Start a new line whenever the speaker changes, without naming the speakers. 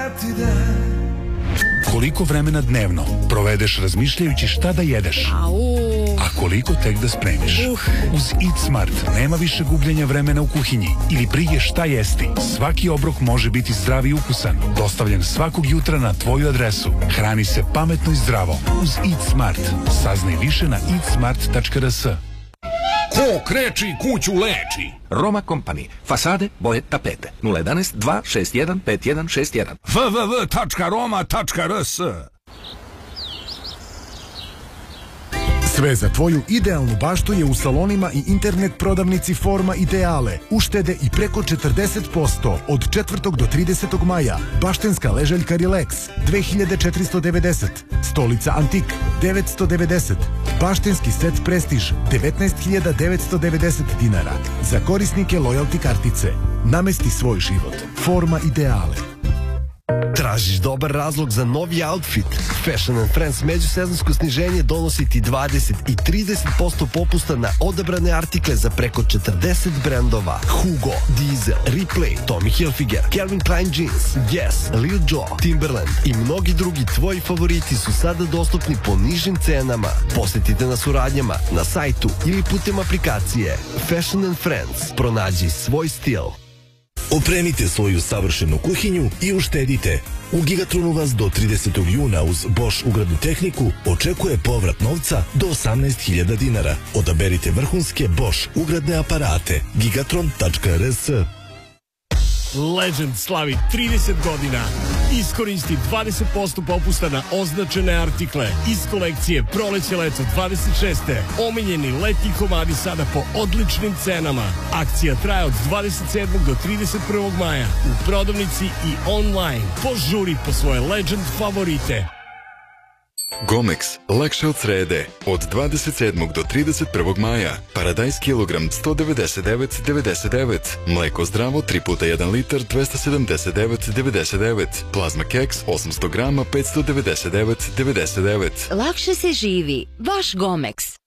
Koliko vremena dnevno provedeš razmišljajući šta da jedeš, a koliko tek da spremiš? Uz Eat Smart nema više gubljenja vremena u kuhinji ili brige šta jesti. Svaki obrok može biti zdrav i ukusan, dostavljen svakog jutra na tvoju adresu. Hrani se pametno i zdravo uz Eat Smart. Saznaj više na eatsmart.rs.
Ko kreči kuću leči.
Roma Company. Fasade, boje, tapete. 011 261 5161.
www.roma.rs.
Sve za tvoju idealnu baštu je u salonima i internet prodavnici Forma Ideale. Uštede i preko 40% od 4. do 30. maja. Baštenska ležaljka Relax 2490. Stolica Antik 990. Baštenski set Prestiž 19.990 dinara. Za korisnike lojalty kartice. Namesti svoj život. Forma Ideale.
Tražiš dobar razlog za novi outfit? Fashion and Friends međusezonsko sniženje donosi ti 20 i 30% popusta na odabrane artikle za preko 40 brendova. Hugo, Diesel, Replay, Tommy Hilfiger, Calvin Klein Jeans, Guess, Lil Jon, Timberland i mnogi drugi tvoji favoriti su sada dostupni po nižim cenama. Posjetite nas u radnjama, na sajtu ili putem aplikacije. Fashion and Friends. Pronađi svoj stil.
Opremite svoju savršenu kuhinju i uštedite. U Gigatronu vas do 30. juna uz Bosch ugradnu tehniku očekuje povrat novca do 18.000 dinara. Odaberite vrhunske Bosch ugradne aparate. Gigatron.rs.
Legend slavi 30 godina. Iskoristi 20% popusta na označene artikle iz kolekcije Proleće leto 26. Omiljeni letnji komadi sada po odličnim cenama. Akcija traje od 27. do 31. maja u prodavnici i online. Požuri po svoje Legend favorite.
Gomex, lakše od srede. Od 27. do 31. maja. Paradajz kilogram 199,99. Mleko zdravo 3x1 litar 279,99. Plazma keks 800 grama 599,99.
Lakše se živi. Vaš Gomex.